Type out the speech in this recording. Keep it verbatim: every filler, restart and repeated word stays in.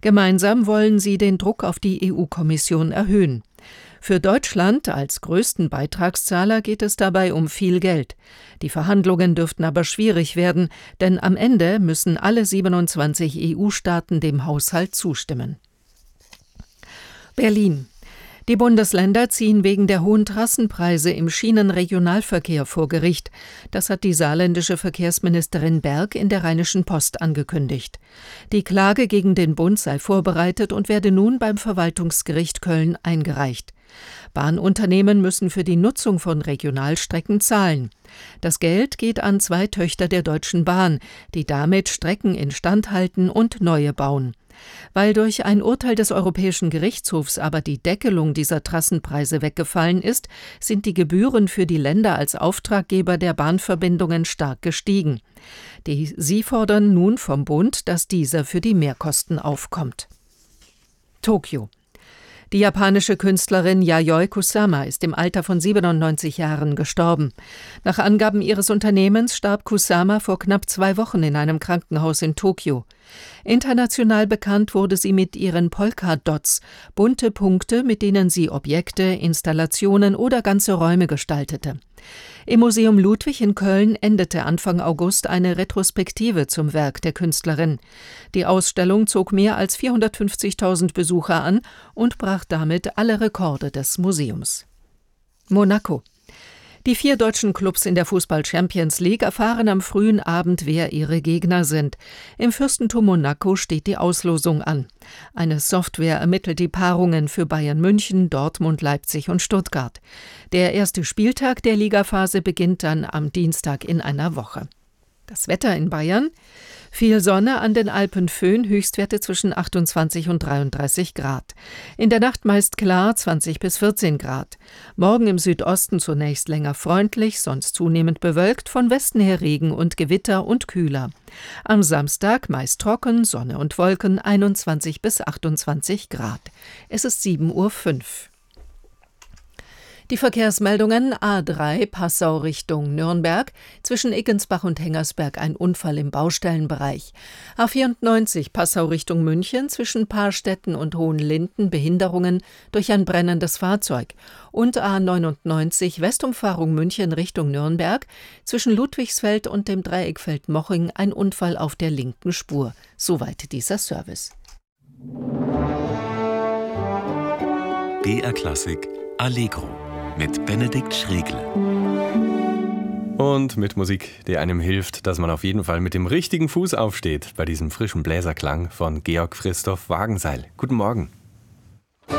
Gemeinsam wollen sie den Druck auf die E U-Kommission erhöhen. Für Deutschland als größten Beitragszahler geht es dabei um viel Geld. Die Verhandlungen dürften aber schwierig werden, denn am Ende müssen alle siebenundzwanzig E U-Staaten dem Haushalt zustimmen. Berlin. Die Bundesländer ziehen wegen der hohen Trassenpreise im Schienenregionalverkehr vor Gericht. Das hat die saarländische Verkehrsministerin Berg in der Rheinischen Post angekündigt. Die Klage gegen den Bund sei vorbereitet und werde nun beim Verwaltungsgericht Köln eingereicht. Bahnunternehmen müssen für die Nutzung von Regionalstrecken zahlen. Das Geld geht an zwei Töchter der Deutschen Bahn, die damit Strecken instand halten und neue bauen. Weil durch ein Urteil des Europäischen Gerichtshofs aber die Deckelung dieser Trassenpreise weggefallen ist, sind die Gebühren für die Länder als Auftraggeber der Bahnverbindungen stark gestiegen. Die, sie fordern nun vom Bund, dass dieser für die Mehrkosten aufkommt. Tokio. Die japanische Künstlerin Yayoi Kusama ist im Alter von siebenundneunzig Jahren gestorben. Nach Angaben ihres Unternehmens starb Kusama vor knapp zwei Wochen in einem Krankenhaus in Tokio. International bekannt wurde sie mit ihren Polka-Dots, bunte Punkte, mit denen sie Objekte, Installationen oder ganze Räume gestaltete. Im Museum Ludwig in Köln endete Anfang August eine Retrospektive zum Werk der Künstlerin. Die Ausstellung zog mehr als vierhundertfünfzigtausend Besucher an und brach damit alle Rekorde des Museums. Monaco. Die vier deutschen Clubs in der Fußball-Champions League erfahren am frühen Abend, wer ihre Gegner sind. Im Fürstentum Monaco steht die Auslosung an. Eine Software ermittelt die Paarungen für Bayern München, Dortmund, Leipzig und Stuttgart. Der erste Spieltag der Ligaphase beginnt dann am Dienstag in einer Woche. Das Wetter in Bayern: Viel Sonne, an den Alpen Föhn, Höchstwerte zwischen achtundzwanzig und dreiunddreißig Grad. In der Nacht meist klar, zwanzig bis vierzehn Grad. Morgen im Südosten zunächst länger freundlich, sonst zunehmend bewölkt, von Westen her Regen und Gewitter und kühler. Am Samstag meist trocken, Sonne und Wolken, einundzwanzig bis achtundzwanzig Grad. Es ist sieben Uhr fünf. Die Verkehrsmeldungen: A drei Passau Richtung Nürnberg, zwischen Iggensbach und Hengersberg ein Unfall im Baustellenbereich. A vierundneunzig Passau Richtung München, zwischen Paarstetten und Hohenlinden Behinderungen durch ein brennendes Fahrzeug. Und A neunundneunzig Westumfahrung München Richtung Nürnberg, zwischen Ludwigsfeld und dem Dreieckfeld Moching ein Unfall auf der linken Spur. Soweit dieser Service. B R Klassik Allegro mit Benedikt Schregle. Und mit Musik, die einem hilft, dass man auf jeden Fall mit dem richtigen Fuß aufsteht, bei diesem frischen Bläserklang von Georg Christoph Wagenseil. Guten Morgen.